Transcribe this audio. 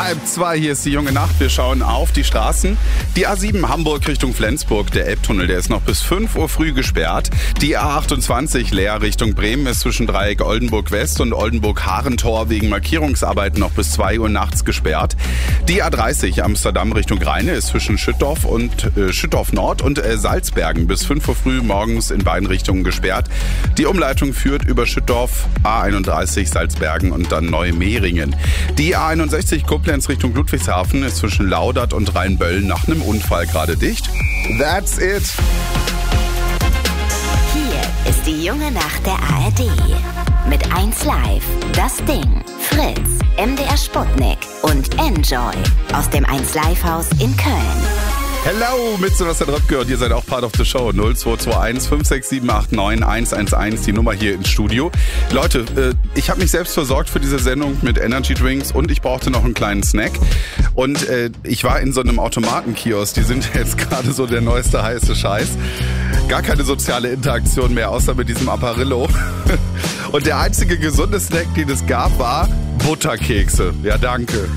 1:30, hier ist die junge Nacht. Wir schauen auf die Straßen. Die A7 Hamburg Richtung Flensburg, der Elbtunnel, der ist noch bis 5 Uhr früh gesperrt. Die A28 Leer Richtung Bremen ist zwischen Dreieck Oldenburg West und Oldenburg-Harentor wegen Markierungsarbeiten noch bis 2 Uhr nachts gesperrt. Die A30 Amsterdam Richtung Rheine ist zwischen Schüttorf Nord und Salzbergen bis 5 Uhr früh morgens in beiden Richtungen gesperrt. Die Umleitung führt über Schüttorf, A31 Salzbergen und dann Neumehringen. Die A61 Koblenz Richtung Ludwigshafen ist zwischen Laudert und Rheinböllen nach einem Unfall gerade dicht. That's it. Hier ist die junge Nacht der ARD. Mit 1Live, Das Ding, Fritz, MDR Sputnik und Enjoy aus dem 1Live-Haus in Köln. Hello, mit Sebastian Röpke und ihr seid auch Part of the Show. 0221 56789 111, die Nummer hier ins Studio. Leute, ich habe mich selbst versorgt für diese Sendung mit Energy Drinks und ich brauchte noch einen kleinen Snack. Und ich war in so einem Automatenkiosk, die sind jetzt gerade so der neueste heiße Scheiß. Gar keine soziale Interaktion mehr, außer mit diesem Apparillo. Und der einzige gesunde Snack, den es gab, war Butterkekse. Ja, danke.